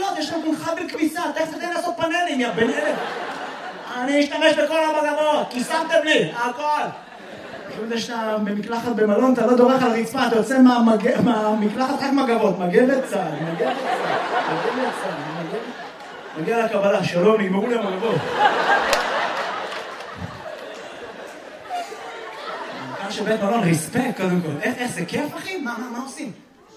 לקנות, יש לכם חבל כביסה, תכף תתן לעשות פאנלים, יא בן אלף. אני אשתמש בכל המגבות, כי שמתם לי, הכל. פשוט יש שאתה במקלחת במלון, אתה לא דורך על הרצפה, אתה יוצא מהמקלחת רק מגבות, מגבת צהל, מגיע לקבלה, שלום, נגמרו לי המגבות. כאן שבית מלון, ריספקט קודם כל. איך זה כיף, אחי? מה עושים?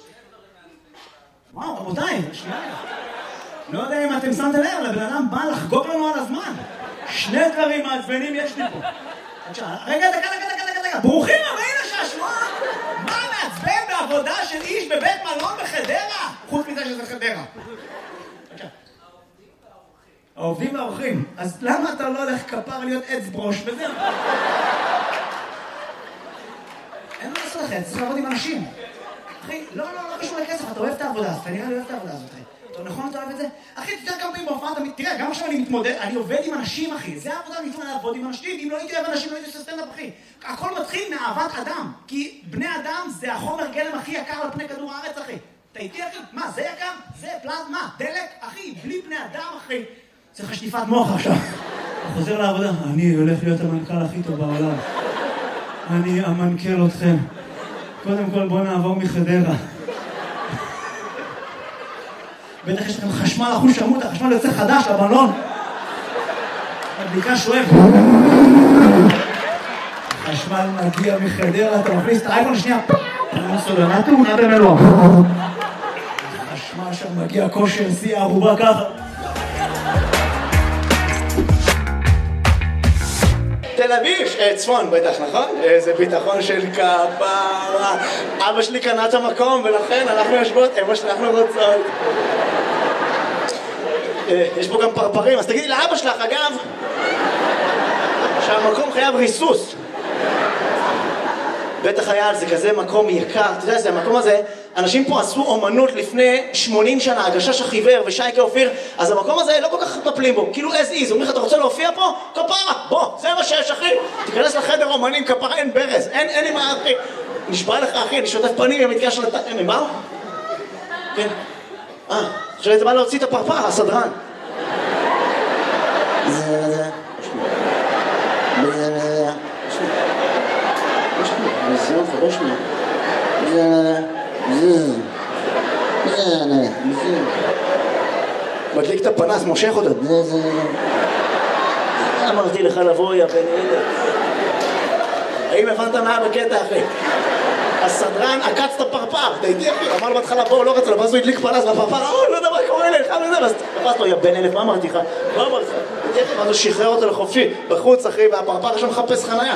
וואו, רבותיי, שנייה. לא יודע אם אתם שמתם לב, לבן אדם בא לחגוג לנו על הזמן. שני דברים מעצבנים יש לי פה. רגע, דקה. ברוכים הבאים לשעשוע. מה מעצבן בעבודה של איש בבית מלון בחדרה? חוץ מזה שזה חדרה. העובדים והאורחים. אז למה אתה לא הולך כפר להיות עץ ברוש וזהו? אין מה לעשות לכם, צריך לעבוד עם אנשים. אחי, לא קשור לכסף, אתה אוהב את העבודה, אתה נראה לי אוהב את העבודה הזאת, אחי. נכון, אתה אוהב את זה? אחי, תתאר כמה פעמים בהופעה, תראה, גם עכשיו אני מתמודד, אני עובד עם אנשים, אחי. זה העבודה, אני מתמודד לעבוד עם אנשים. אם לא הייתי אוהב אנשים, לא הייתי עושה סטנדאפ, אחי. הכל מתחיל מאהבת אדם. כי בני אדם זה החומר גלם הכי יקר על פני כדור הארץ, אחי. אתה איתי, אחי? מה, זה יקר? זה פלזמה, דלק? אחי, בלי בני אדם, אחי. צריך שטיפת מוח עכשיו. הוא חוזר לעבודה, אני הולך להיות המנכ"ל הכי טוב בעולם. אני אמנכ"ל אתכם. קודם כל בוא נעבור מחדרה. בטח יש לכם חשמל אחוש עמוד, החשמל יוצא חדש לבלון. הבדיקה שואב. החשמל מגיע מחדרה, אתה מכניס את האייפון השנייה. סולנה תאונה במלוא. החשמל שם מגיע כושר, שיא הערובה ככה. תל אביב, צפון בטח, נכון? איזה ביטחון של כפרה. אבא שלי קנה את המקום ולכן אנחנו יושבות, אמא שאנחנו רוצות. יש פה גם פרפרים, אז תגידי לאבא שלך, אגב, שהמקום חייב ריסוס. בטח היה על זה כזה מקום יקר, אתה יודע, זה המקום הזה, אנשים פה עשו אומנות לפני 80 שנה, הגשש החיוור ושייקה אופיר, אז המקום הזה לא כל כך מטפלים בו, כאילו as is, אומרים לך, אתה רוצה להופיע פה? כפרה, בוא, זה מה שיש, אחי. תיכנס לחדר אומנים, כפרה, אין ברז, אין לי מה, אחי. נשבע לך, אחי, אני שוטף פנים, הם מתקשר הם באו? כן. עכשיו זה בא להוציא את הפרפר, הסדרן. מדליק את הפנס, מושך אותו. אמרתי לך לבוא, יא בן ילד. האם הבנת מה בקטע, אחי? הסדרן עקץ את הפרפר, אתה איתי, אחי? אמר בהתחלה בוא, לא רצה, ואז הוא הדליק פנס והפרפר, לא יודע מה קורה לי, ואז תפס לו, יא בן אלף, מה אמרתי לך? מה אמרתי לך? ואז הוא שחרר אותו לחופשי, בחוץ, אחי, והפרפר עכשיו מחפש חנייה.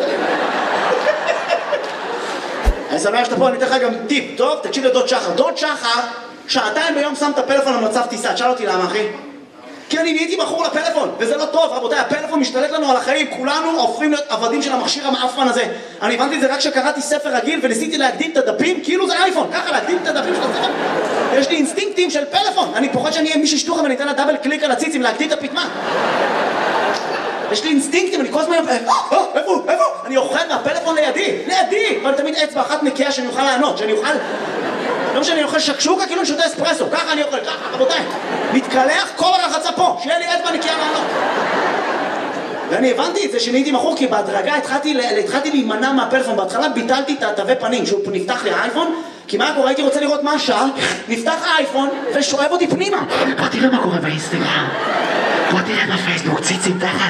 אני שמח שאתה פה, אני אתן לך גם טיפ, טוב? תקשיב לדוד שחר. דוד שחר, שעתיים ביום שם את הפלאפון על מצב טיסה. תשאל אותי למה, אחי? כי אני נהייתי בחור לפלאפון, וזה לא טוב, רבותיי, הפלאפון משתלט לנו על החיים, כולנו הופכים להיות עבדים של המכשיר המאפן הזה. אני הבנתי את זה רק כשקראתי ספר רגיל וניסיתי להקדים את הדפים, כאילו זה אייפון, ככה להקדים את הדפים של הספר. יש לי אינסטינקטים של פלאפון, אני פוחד שאני אהיה מישהו שטוחה ואני אתן לה דאבל קליק על הציצים להקדים את הפתמה. יש לי אינסטינקטים, אני כל הזמן איפה? אני אוכל מהפלאפון לידי, אבל תמיד אצבע אחת נקייה שאני אוכל לענות, שאני אוכל... לא משנה, אני אוכל שקשוקה, כאילו אני שותה אספרסו, ככה אני אוכל, ככה, רבותיי. מתקלח כל הרחצה פה, שיהיה לי אצבע נקייה לענות. ואני הבנתי את זה שנהייתי מכור, כי בהדרגה התחלתי להימנע מהפלאפון. בהתחלה ביטלתי את התווי פנים, שהוא נפתח לי האייפון, כי מה קורה? הייתי רוצה לראות מה השעה, נפתח האייפון ושואב אותי פנימה. בוא תראה מה קורה באינסטגרם. בוא תראה בפייסבוק, ציצים תחת.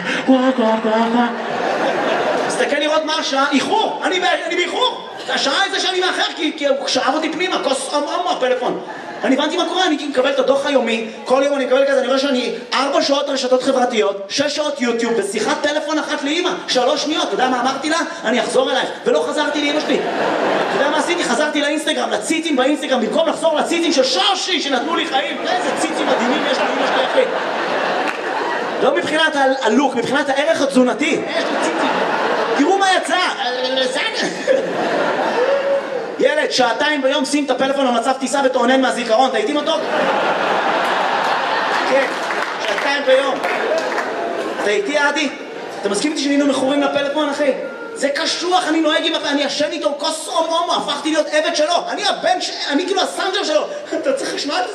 מסתכל לראות מה השעה, איחור, אני באיחור. השעה איזה שאני מאחר, כי הוא שאב אותי פנימה, כוס הפלאפון. אני הבנתי מה קורה, אני מקבל את הדוח היומי, כל יום אני מקבל כזה, אני רואה שאני 4 שעות רשתות חברתיות, 6 שעות יוטיוב, בשיחת טלפון אחת לאמא, 3 שניות, אתה יודע מה אמרתי לה? אני אחזור אלייך, ולא חזרתי לאמא שלי. אתה יודע מה עשיתי? חזרתי לאינסטגרם, לציצים באינסטגרם, במקום לחזור לציצים של שושי שנתנו לי חיים. איזה ציצים מדהימים יש לאמא שלי, אחי. לא מבחינת הלוק, מבחינת הערך התזונתי. יש לי ציצים. תראו מה יצא. ילד, 2 ביום שים את הפלאפון במצב טיסה ותעונן מהזיכרון, אתה איתי מתוק? כן, 2 ביום. אתה איתי, עדי? אתה מסכים איתי שנהיינו מכורים לפלאפון, אחי? זה קשוח, אני נוהג עם הפלאפון, אני ישן איתו כוס הומו, הפכתי להיות עבד שלו. אני הבן, אני כאילו הסנג'ר שלו. אתה צריך לשמוע את זה?